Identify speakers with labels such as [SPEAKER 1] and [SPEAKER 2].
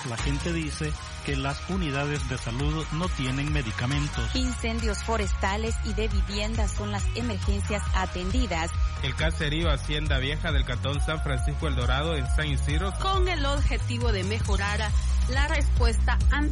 [SPEAKER 1] la gente dice que las unidades de salud no tienen medicamentos.
[SPEAKER 2] Incendios forestales y de viviendas son las emergencias atendidas.
[SPEAKER 3] El caserío Hacienda Vieja del Cantón San Francisco El Dorado en San Isidro,
[SPEAKER 4] con el objetivo de mejorar la respuesta ante